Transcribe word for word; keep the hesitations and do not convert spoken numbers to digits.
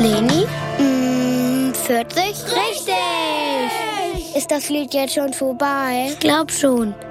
Leni? Mm, vierzig? Richtig! Ist das Lied jetzt schon vorbei? Ich glaub schon.